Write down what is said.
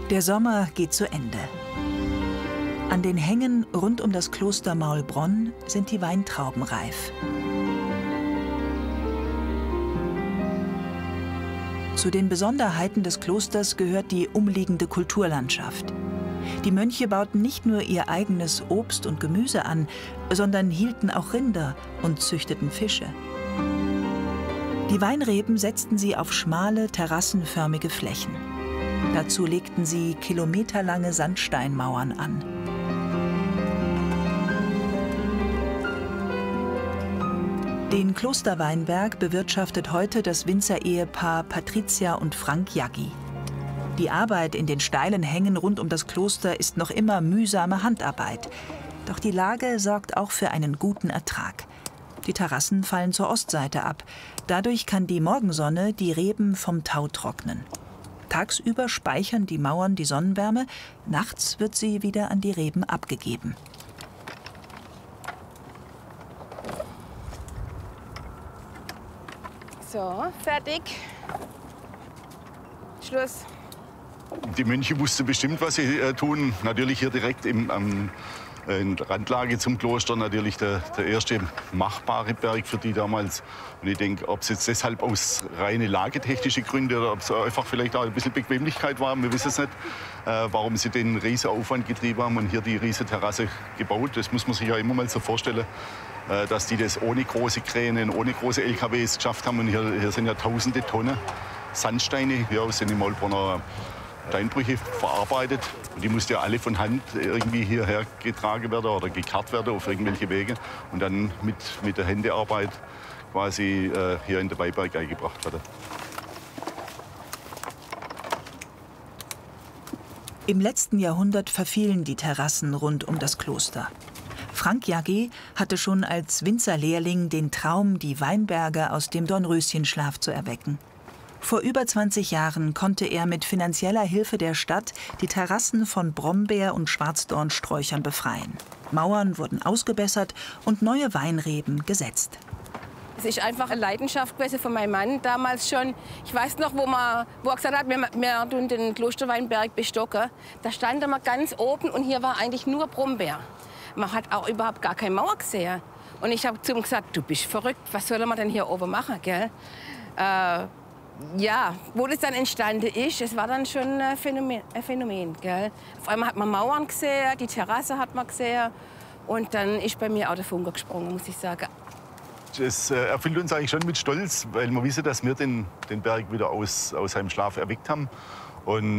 Der Sommer geht zu Ende. An den Hängen rund um das Kloster Maulbronn sind die Weintrauben reif. Zu den Besonderheiten des Klosters gehört die umliegende Kulturlandschaft. Die Mönche bauten nicht nur ihr eigenes Obst und Gemüse an, sondern hielten auch Rinder und züchteten Fische. Die Weinreben setzten sie auf schmale, terrassenförmige Flächen. Dazu legten sie kilometerlange Sandsteinmauern an. Den Klosterweinberg bewirtschaftet heute das Winzer-Ehepaar Patricia und Frank Jaggi. Die Arbeit in den steilen Hängen rund um das Kloster ist noch immer mühsame Handarbeit. Doch die Lage sorgt auch für einen guten Ertrag. Die Terrassen fallen zur Ostseite ab. Dadurch kann die Morgensonne die Reben vom Tau trocknen. Tagsüber speichern die Mauern die Sonnenwärme, nachts wird sie wieder an die Reben abgegeben. So, fertig. Schluss. Die Mönche wussten bestimmt, was sie tun. Natürlich hier direkt in der Randlage zum Kloster natürlich der erste machbare Berg für die damals. Und ich denke, ob es jetzt deshalb aus reine lagetechnische Gründe oder ob es einfach vielleicht auch ein bisschen Bequemlichkeit war, wir wissen es nicht, warum sie den riesen Aufwand getrieben haben und hier die riesige Terrasse gebaut. Das muss man sich ja immer mal so vorstellen, dass die das ohne große Kräne, ohne große LKWs geschafft haben. Und hier sind ja tausende Tonnen Sandsteine hier aus den Maulbronner Steinbrüche verarbeitet. Und die mussten ja alle von Hand irgendwie hierher getragen werden oder gekarrt werden auf irgendwelche Wege und dann mit der Händearbeit quasi hier in den Weinberg eingebracht werden. Im letzten Jahrhundert verfielen die Terrassen rund um das Kloster. Frank Jaggi hatte schon als Winzerlehrling den Traum, die Weinberge aus dem Dornröschenschlaf zu erwecken. Vor über 20 Jahren konnte er mit finanzieller Hilfe der Stadt die Terrassen von Brombeer- und Schwarzdornsträuchern befreien. Mauern wurden ausgebessert und neue Weinreben gesetzt. Es ist einfach eine Leidenschaft gewesen von meinem Mann damals schon. Ich weiß noch, wo er gesagt hat, wir tun den Klosterweinberg bestocken. Da standen wir ganz oben und hier war eigentlich nur Brombeer. Man hat auch überhaupt gar keine Mauer gesehen. Und ich habe zu ihm gesagt, du bist verrückt, was soll man denn hier oben machen, gell? Ja, wo das dann entstanden ist, es war dann schon ein Phänomen, gell? Auf einmal hat man Mauern gesehen, die Terrasse hat man gesehen und dann ist bei mir auch der Funke gesprungen, muss ich sagen. Es erfüllt uns eigentlich schon mit Stolz, weil wir wissen, dass wir den Berg wieder aus seinem Schlaf erweckt haben. Und